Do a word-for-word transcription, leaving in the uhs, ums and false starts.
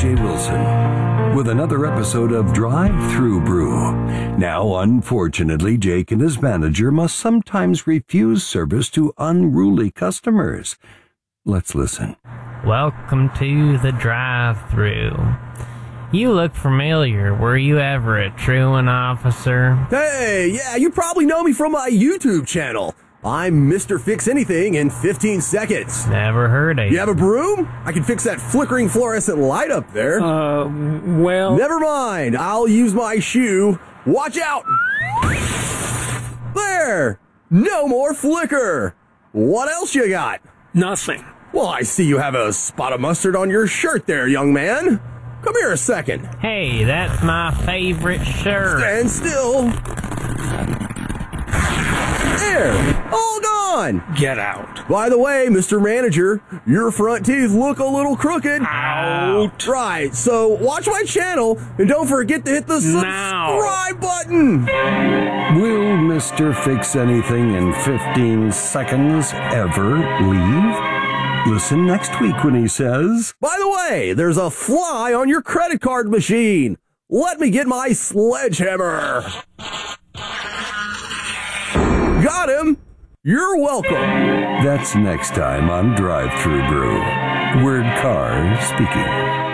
J. Wilson with another episode of Drive-Thru Brew. Now, unfortunately, Jake and his manager must sometimes refuse service to unruly customers. Let's listen. Welcome to the drive-thru. You look familiar. Were you ever a truant officer? Hey, yeah, you probably know me from my YouTube channel. I'm Mister Fix Anything in fifteen seconds. Never heard of You have a broom? I can fix that flickering fluorescent light up there. Uh, well... Never mind. I'll use my shoe. Watch out! There! No more flicker! What else you got? Nothing. Well, I see you have a spot of mustard on your shirt there, young man. Come here a second. Hey, that's my favorite shirt. Stand still. There, all gone. Get out. By the way, Mister Manager, your front teeth look a little crooked. Out. Right, so watch my channel and don't forget to hit the Now. subscribe button. Will Mister Fix Anything in fifteen seconds ever leave? Listen next week when he says, By the way, there's a fly on your credit card machine. Let me get my sledgehammer. Got him. You're welcome. That's next time on Drive-Thru Brew. Word Car speaking.